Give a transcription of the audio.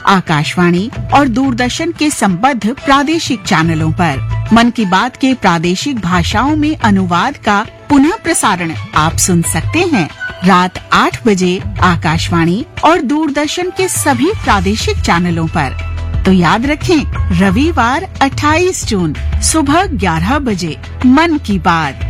आकाशवाणी और दूरदर्शन के संबद्ध प्रादेशिक चैनलों पर। मन की बात के प्रादेशिक भाषाओं में अनुवाद का पुनः प्रसारण आप सुन सकते हैं रात 8 बजे आकाशवाणी और दूरदर्शन के सभी प्रादेशिक चैनलों पर। तो याद रखें, रविवार 28 जून सुबह 11 बजे मन की बात।